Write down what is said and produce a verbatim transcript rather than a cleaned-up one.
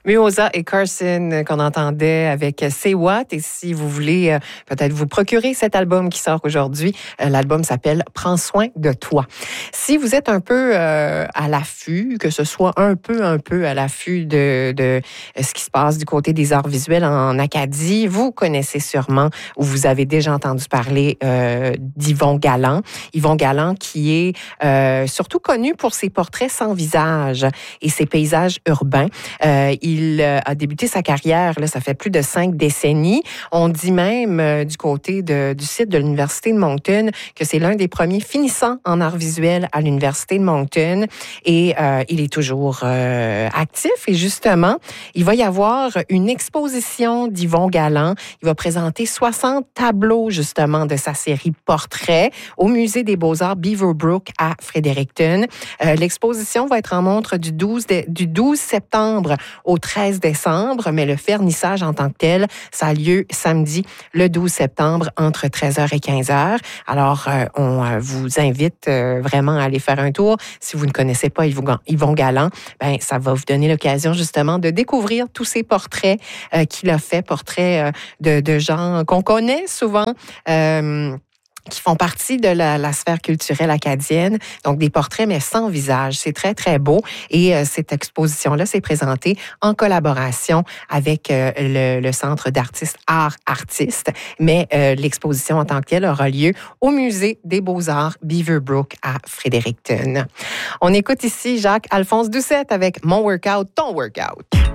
Mimosa et Carson qu'on entendait avec Say What. Et si vous voulez euh, peut-être vous procurer cet album qui sort aujourd'hui, euh, l'album s'appelle Prends soin de toi. Si vous êtes un peu euh, à l'affût, que ce soit un peu, un peu à l'affût de, de ce qui se passe du côté des arts visuels en Acadie, vous connaissez sûrement ou vous avez déjà entendu parler euh, d'Yvon Galland. Yvon Galland qui est euh, surtout connu pour ses portraits sans visage et ses paysages urbains. Euh, il a débuté sa carrière, là, ça fait plus de cinq décennies. On dit même euh, du côté de, du site de l'Université de Moncton que c'est l'un des premiers finissants en arts visuels à l'Université de Moncton et euh, il est toujours euh, actif. Et justement, il va y avoir une exposition d'Yvon Galland. Il va présenter soixante tableaux justement de sa série Portraits au Musée des Beaux-Arts Beaverbrook à Fredericton. Euh, l'exposition va être en montre du douze, de, du douze septembre au treize décembre, mais le vernissage en tant que tel, ça a lieu samedi le douze septembre entre treize heures et quinze heures. Alors, euh, on euh, vous invite euh, vraiment à aller faire un tour. Si vous ne connaissez pas Yvon, Yvon Galland, ben, ça va vous donner l'occasion justement de découvrir tous ces portraits euh, qu'il a fait, portraits euh, de, de gens qu'on connaît souvent, euh, qui font partie de la, la sphère culturelle acadienne, donc des portraits mais sans visage. C'est très, très beau et euh, cette exposition-là s'est présentée en collaboration avec euh, le, le Centre d'artistes Art Artistes, mais euh, l'exposition en tant que telle aura lieu au Musée des Beaux-Arts Beaverbrook à Fredericton. On écoute ici Jacques-Alphonse Doucette avec Mon Workout, ton workout.